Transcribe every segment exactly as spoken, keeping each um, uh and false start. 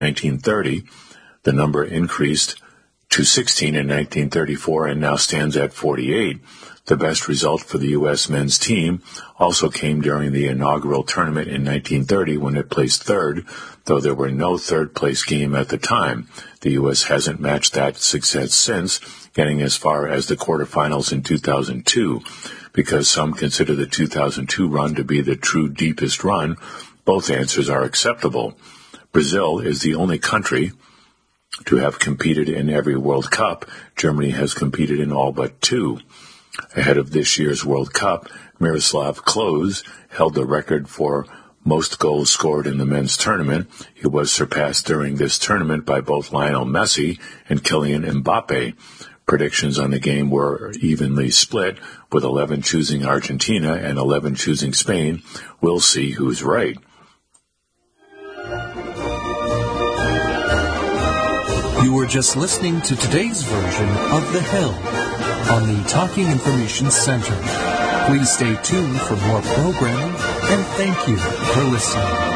nineteen thirty. The number increased to sixteen in nineteen thirty-four and now stands at forty-eight. The best result for the U S men's team also came during the inaugural tournament in nineteen thirty when it placed third, though there were no third-place game at the time. The U S hasn't matched that success since, getting as far as the quarterfinals in two thousand two. Because some consider the two thousand two run to be the true deepest run, both answers are acceptable. Brazil is the only country to have competed in every World Cup. Germany has competed in all but two. Ahead of this year's World Cup, Miroslav Klose held the record for most goals scored in the men's tournament. He was surpassed during this tournament by both Lionel Messi and Kylian Mbappe. Predictions on the game were evenly split, with eleven choosing Argentina and eleven choosing Spain. We'll see who's right. You were just listening to today's version of The Hill on the Talking Information Center. Please stay tuned for more programming, and thank you for listening.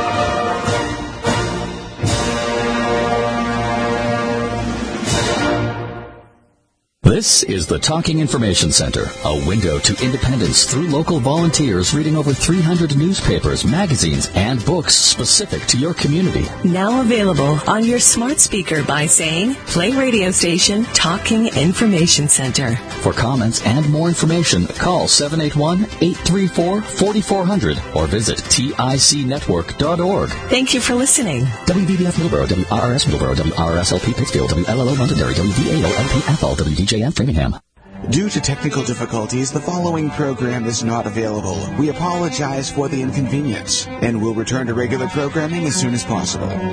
This is the Talking Information Center, a window to independence through local volunteers reading over three hundred newspapers, magazines, and books specific to your community. Now available on your smart speaker by saying, play radio station Talking Information Center. For comments and more information, call seven eight one, eight three four, four four zero zero or visit tic network dot org. Thank you for listening. W B B F Middleborough, W R R S Middleborough, W R R S L P Pittsfield, W L L O Londonderry, W V A O L P Athol, W D J M Framingham. Due to technical difficulties, the following program is not available. We apologize for the inconvenience and will return to regular programming as soon as possible.